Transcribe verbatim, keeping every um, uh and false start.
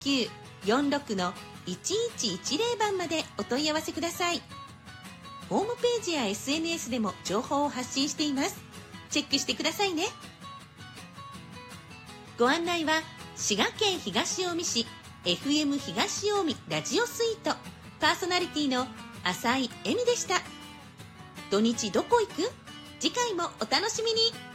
きゅうよんろくのいちいちいちゼロ番までお問い合わせください。ホームページや エスエヌエス でも情報を発信しています。チェックしてくださいね。ご案内は滋賀県東近江市 エフエム 東近江ラジオスイートパーソナリティの浅井恵美でした。土日どこ行く？次回もお楽しみに。